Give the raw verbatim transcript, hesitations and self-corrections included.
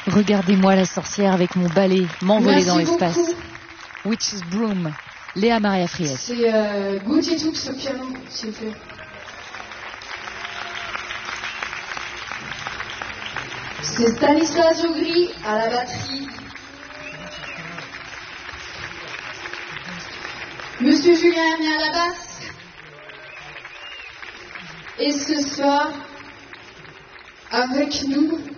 Regardez-moi la sorcière avec mon balai m'envoler Merci dans l'espace. beaucoup. Witch's Broom, Léa Maria Fries. C'est euh, Gauthier Toups au piano, s'il vous plaît. C'est Stanislas Jogri à la batterie. Monsieur Julien Hermé à la basse. Et ce soir, avec nous,